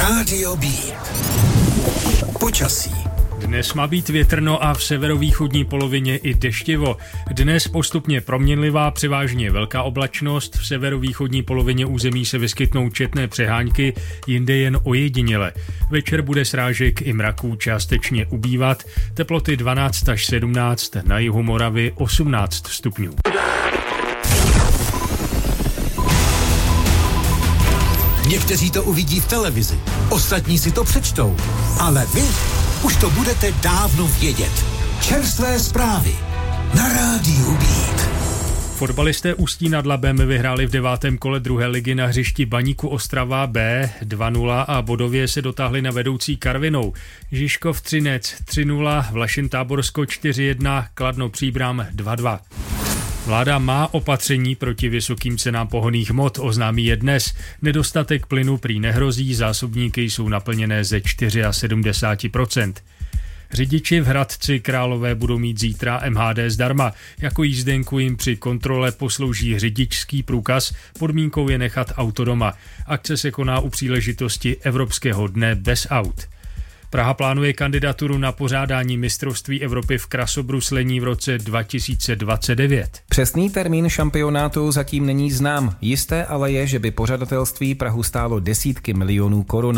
Rádio B. Počasí. Dnes má být větrno a v severovýchodní polovině i deštivo. Dnes postupně proměnlivá, převážně velká oblačnost. V severovýchodní polovině území se vyskytnou četné přehánky, jinde jen ojediněle. Večer bude srážek i mraků částečně ubývat. Teploty 12 až 17, na jihu Moravy 18 stupňů. Někteří to uvidí v televizi, ostatní si to přečtou, ale vy už to budete dávno vědět. Čerstvé zprávy na Rádiu Beat. Fotbalisté Ústí nad Labem vyhráli v 9. kole druhé ligy na hřišti Baníku Ostrava B 2-0 a bodově se dotáhli na vedoucí Karvinou. Žižkov Třinec 3-0, Vlašin Táborsko 4-1, Kladno Příbram 2-2. Vláda má opatření proti vysokým cenám pohonných hmot, oznámí je dnes. Nedostatek plynu prý nehrozí, zásobníky jsou naplněné ze 74%. Řidiči v Hradci Králové budou mít zítra MHD zdarma. Jako jízdenku jim při kontrole poslouží řidičský průkaz, podmínkou je nechat auto doma. Akce se koná u příležitosti Evropského dne bez aut. Praha plánuje kandidaturu na pořádání mistrovství Evropy v krasobruslení v roce 2029. Přesný termín šampionátu zatím není znám. Jisté ale je, že by pořadatelství Prahu stálo desítky milionů korun.